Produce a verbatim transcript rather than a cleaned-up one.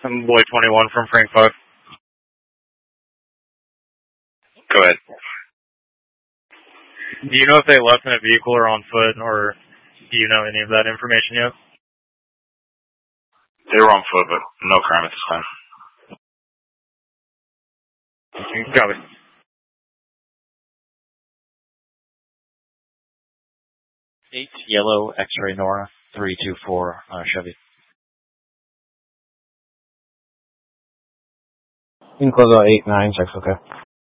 I'm Boy twenty-one from Frank five. Go ahead. Do you know if they left in a vehicle or on foot, or do you know any of that information yet? They were on foot, but no crime at this time. Got it. Eight yellow X-ray Nora three two four uh, Chevy. You can close out eight nine. Checks okay.